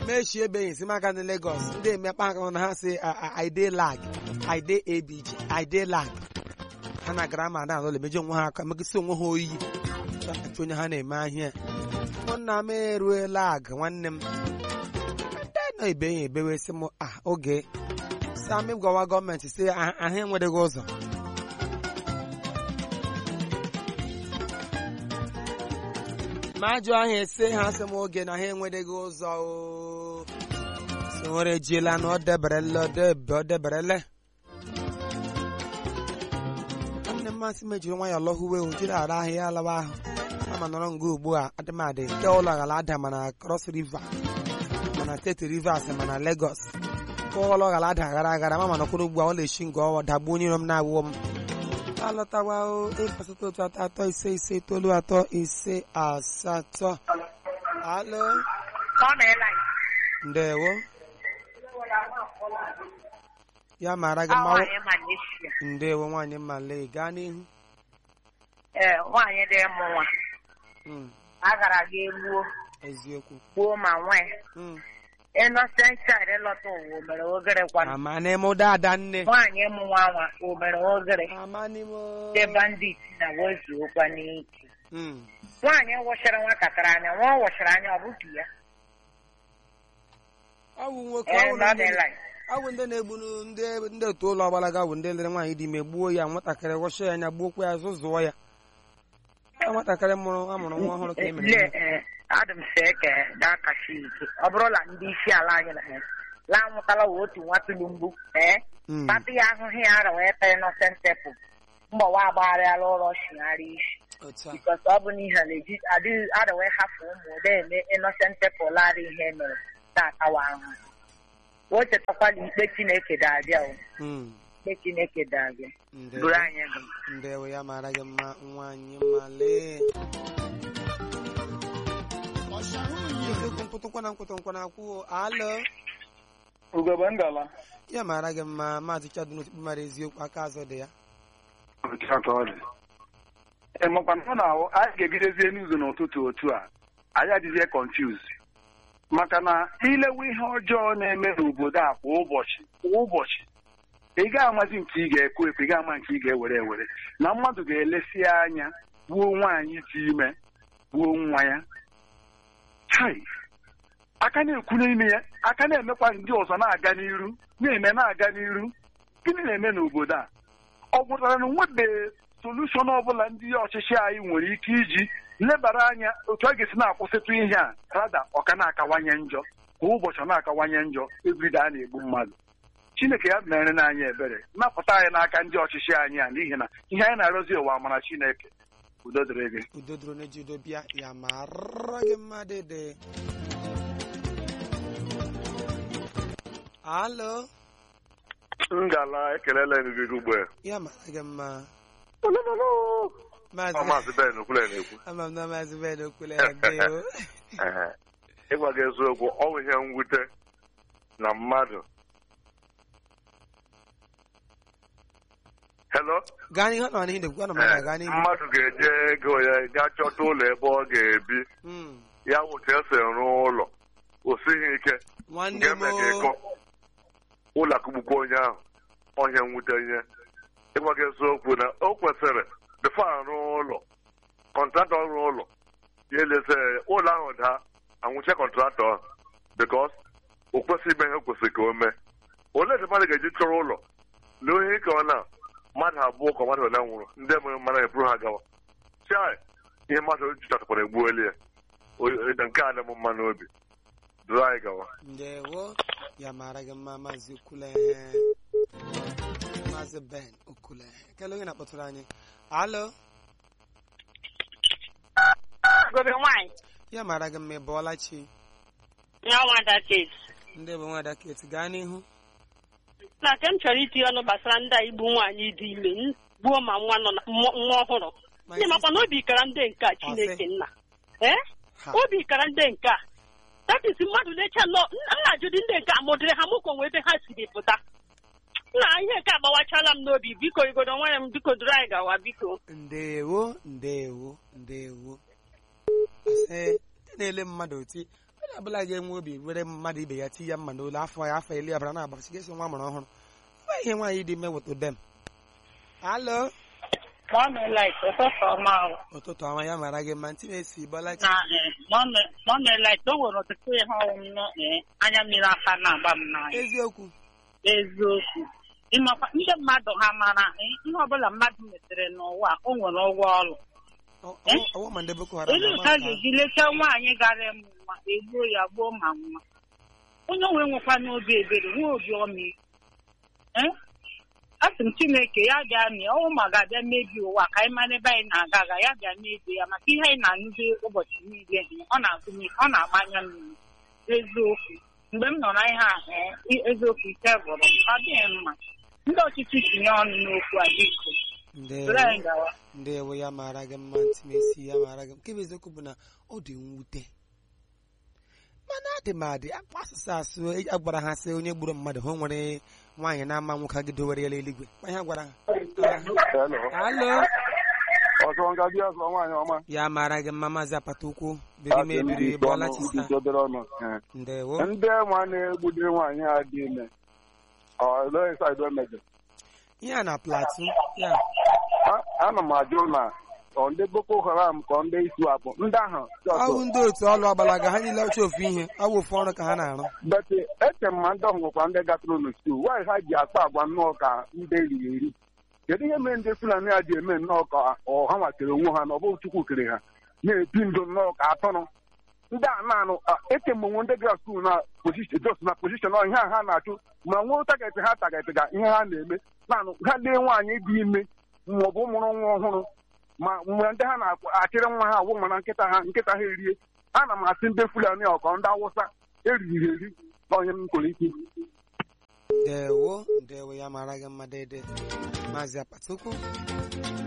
mechie ebe isi maka ndị Lagos ndị emekpa aka na ha si I dey lag I dey ABG I dey lag ha na grama na alụlụ meji onwe ha aka megisi onwe ha oyi achọ onye ha na-eme ahịa nna m erue lag nwanne m nọ ibe ya ebewe sị m oge sami gwawa gọọmenti si ahụ enwereghị ụzọ ma ajụ ahụ ese ha sị m oge na ha enwereghị ụzọ si nwere ejiela na ọ deberele nwanne mmasị mejiri nwayọ lọhuwe o jiri ara ahịa alawa ahụ ama nọrọ nga ugbu a adịmadị nke ụlọ ghala ada mana Cross River mana steeti Rivers mana Lagos nke ụlọ ghala ada aghara ma mana kwuru ugbu a ọ na-eshi nga ọwa dagbuo onye iro m na-awụọ m alọtawa ịkpasata otu atọ ise ise itoolu atọ ise asatọ alo ndewo ya mara gị mmanwụ ndewo nwaanyị mmale gaa n'ihu nwaanyị dị mụ nwa agara gị egbuo eziokwu gbuo ma nwee Innocent child lọta ụwa mere ogere kwana amani m dada nne nwaanyị mụ nwa nwa o mere ogere amani m ndị bandit na wezuokwa n'ike nwaanyị wụchara nwatakịrị anya nwa ọ wụchara anya ọ bụghị ya awụ nwoke awụ ndị na-egbu ndị otu ụlọ ọgbalaga bụ ndị lere nwaanyị dị ime gbuo ya nwatakịrị wụcha ya anya gbuokwa ya zụzụọ ya nwatakịrị amụrụ nwa ọhụrụ ka e mere adị m sị ka ga-akachi ike ọ bụrụla ndị isi ala anyị na la anwụtala otu nwa Tinubu pati ya ahụhụ ya ara wee taa Innocent People mgbawa agbagharịala ụlọ chigharị isi bikos ọ bụ n'ihe ada wee hafụ ụmụ eme Innocent People lara ihe mere na-atawa ahụ o chetakwala ikpe Chineke da-abịa ikpe Chineke da-abịa bụrụ anyị gị ndewo ya mara gị mma nwaanyị male nkwụtụnkwana alo ugebe ngala ya mara gị mma maazị Chadu n'otukpu mara eziokwu aka azụ dị ya makwa na ọ na-ahụ anyị ga-ebidozie n'izu n'ụtụtụ otu a anyị adịzie confuse maka na ilewe ihe ọjọọ na-eme n'obodo a kwa ụbọchị ị ga-amazi nke ị ga-ekwu ekwu ị ga-ama nke ị ga-ewere ewere na mmadụ ga-elesi anya gbuo nwaanyị dị ime gbuo nwa ya aka na-ekwu n'ime ya aka na-emekwa ndị ọzọ na-aga n'iru na-aga n'iru gịnị na-eme n'obodo a ọ pụtara na nwebe solushọn ọbụla ndị ọchịchị anyị nwere ike iji lebara anya otu a ga-esi na-akwụsịtụ ihe a rada ọka na-akawanye njọ kwa ụbọchị ọ na-akawanye njọ ebido a na-egbu mmadụ Chineke ya mere na anyị ebere napụta anyị n'aka ndị ọchịchị anyị a n'ihi na ihe anyị na-arụzi ụwa mara Chineke udo dịrị gị udo dịrị onye ji udo bịa ya mara gị mmadụ dị alo ngala ekelela gị ugbu ya mara gị mma Maazị Ben Okwule na-ekwu ama m na Maazị Ben Okwule na-ekwu ịgwa gị eziokwu ọ bụ ihe mwute na mmadụ hello gaa n'ihe nọ n'ihe na-ekwu ana m aga n'ihu mmadụ ga-eje ego ya gaa chọta ụlọ ebe ọ ga-ebi ya wụta esi rụọ ụlọ o sighi ike ga-eme ka ịkọ ụlọ akụgbukwa onye ahụ ọhịa nwute ihe ịgwa gị eziokwu na o kwesịrị dịfa arụ ụlọ kọntratọ ọrụ ụlọ ya eleze ụlọ ahụ daa anwụcha kọntratọ ahụ bikos o kwesịghị ime ihe o kwesịrị ka o mee ole ndị mmadụ ga-eji chọrọ ụlọ na ohe ka ọ na mmadụ abụọ ka mmadụ ole nwụrụ ndị mere mmadụ eburu ha gawa chai ihe mmadụ chọtakwara egbuola ya nke a dị m mma n'obi duru anyị gawa ndewo ya mara gị mma Maazị Okwule Maazị Ben Okwule ekele onye na-akpọtụrụ anyị alo ya mara gị mma ị bọọla chi ndị bụ nwada Kate gaa n'ihu na ka m chọrọ itinye ọnụ gbasara ndị a igbu nwaanyị dị ime gbuo ma nwa ọhụrụ ndị makwa na obi kara ndị nke a Chineke nna obi kara ndị nke a tapisi mmadụ na-eche nna ajụdị ndị nke a mụdịrị ha mụkọ nwe ebe ha siri pụta nna ihe nke agbawachala m n'obi biko igodo nwanyị m biko duru anyị gawa biko ndewo na-ele mmadụ oti onye ọbụla ga-enwe obi were mmadụ ibe ya ti ya mma n'olu afọ ya afọ ili abara na-agbasi gesi nwa mụrụ ọhụrụ ọ ihe nwaanyị dị ime weta dem. Alo ụtụtụ ọma ya mara gị mma ntị na-esi Bọlachi. Mọmelaịt o nwere ọtụtụ ihe ọnwụnọ anya mmiri aka na-agba m n'anya. Eziokwu ịmakwa ndị mmadụ ha mara ihe ọbụla mmadụ metere n'ụwa o nwere ụgwọ ọrụ. Elu ka ga-eji leta nwaanyị gara ịmụ nwa egbuo ya gbuo ma nwa onye nwe nwekwa n'obi ebere nwe obi ọmịiko. Asị m Chineke ya bịa mee ọnwụ ma ga-abịa mebi ụwa ka anyị mara ebe anyị na-aga aga ya bịa mebi ya maka ihe anyị na-anụzi ụbọchị niile ọ na-agbanya mmiri. Eziokwu mgbe m nọ na ihe ahụ eziokwu ike bụrụ ọ dịghị mma ndị ọchịchị tinye ọnụ n'okwu a biko. Ndewo ya mara gị mma ntị na-esi ya mara gị nke bụ eziokwu bụ na ọ dị mwute mana adị m adị akpa asụsụ agwara ha sị onye gburu mmadụ ha nwere nwaanyị na-ama nwoke gị dowere ya eluigwe ihe gwara ha. Alo ya mara gị mma maazị apata ukwu biri mebiri Bọlachi ndewo. ndị nwa na-egbude nwaanyị a dị ime ihe a na Plateau ya ana m ajụ na ndị Boko Haram ka ndị isi apụ ndị ahụ ọwụ ndị otu ọlụ agbalaga ha niile ọcha ofu ihe ọwụ ofu ọrụ ka ha na-arụ. bete eche m ma ndị ọhụ nwekwa ndị gatụrụ n'ustu nwaanyị ha ji akpa agwa nnọọ ka ndị eriri eri. Kedu ihe mere ndị Fulani a ji eme nnọọ ka ọha nwakere onwe ha na ọ bụghị Chukwu kere ha na-ebi ndụ nnọọ ka atọnụ ndị a na-anụ eche m onwe ndị gara skuul na pozishọn ihe a ha na-achụ ma nwee tagetị ha tagetịga ihe ha na-eme naanụ ha lee nwaanyị dị ime maọbụ mụrụ nwa ọhụrụ ma mgbe ndị ha na-achịrị nwa ha agwụ mana nkịta ha erie. Ana m asị ndị Fulani ọkọ ndị Awụsa eriri eri onye m kwere ike. Ndewo ya mara gị mma dede maazị Apata ukwu.